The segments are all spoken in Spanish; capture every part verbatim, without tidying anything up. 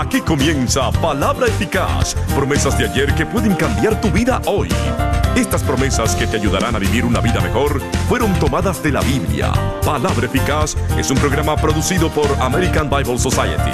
Aquí comienza Palabra Eficaz, promesas de ayer que pueden cambiar tu vida hoy. Estas promesas que te ayudarán a vivir una vida mejor fueron tomadas de la Biblia. Palabra Eficaz es un programa producido por American Bible Society.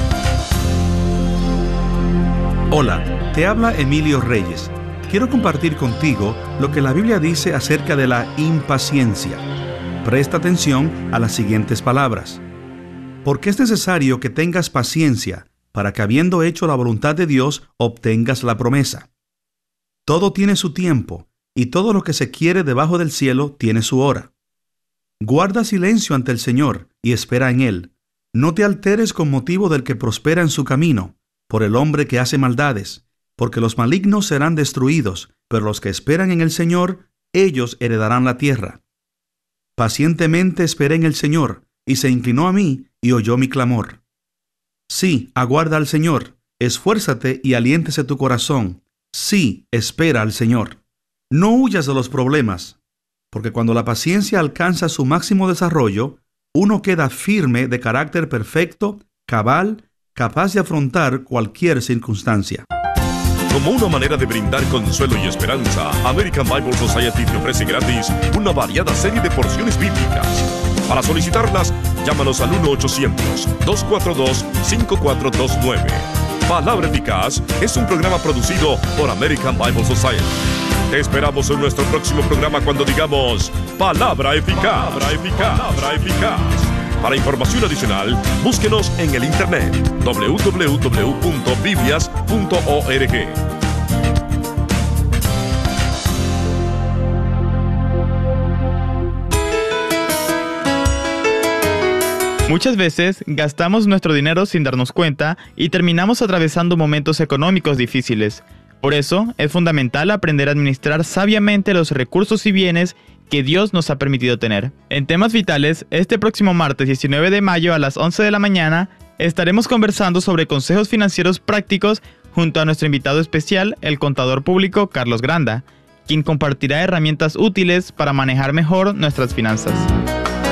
Hola, te habla Emilio Reyes. Quiero compartir contigo lo que la Biblia dice acerca de la impaciencia. Presta atención a las siguientes palabras. Porque es necesario que tengas paciencia para que, habiendo hecho la voluntad de Dios, obtengas la promesa. Todo tiene su tiempo, y todo lo que se quiere debajo del cielo tiene su hora. Guarda silencio ante el Señor y espera en Él. No te alteres con motivo del que prospera en su camino, por el hombre que hace maldades, porque los malignos serán destruidos, pero los que esperan en el Señor, ellos heredarán la tierra. Pacientemente esperé en el Señor, y se inclinó a mí y oyó mi clamor. Sí, aguarda al Señor, esfuérzate y aliéntese tu corazón. Sí, espera al Señor. No huyas de los problemas, porque cuando la paciencia alcanza su máximo desarrollo, uno queda firme, de carácter perfecto, cabal, capaz de afrontar cualquier circunstancia. Como una manera de brindar consuelo y esperanza, American Bible Society te ofrece gratis una variada serie de porciones bíblicas. Para solicitarlas, llámanos al uno ochocientos, dos cuatro dos, cinco cuatro dos nueve. Palabra Eficaz es un programa producido por American Bible Society. Te esperamos en nuestro próximo programa cuando digamos Palabra Eficaz. Palabra Eficaz. Palabra Eficaz. Para información adicional, búsquenos en el internet doble u doble u doble u punto biblias punto org. Muchas veces gastamos nuestro dinero sin darnos cuenta y terminamos atravesando momentos económicos difíciles. Por eso, es fundamental aprender a administrar sabiamente los recursos y bienes que Dios nos ha permitido tener. En Temas Vitales, este próximo martes diecinueve de mayo a las once de la mañana, estaremos conversando sobre consejos financieros prácticos junto a nuestro invitado especial, el contador público Carlos Granda, quien compartirá herramientas útiles para manejar mejor nuestras finanzas.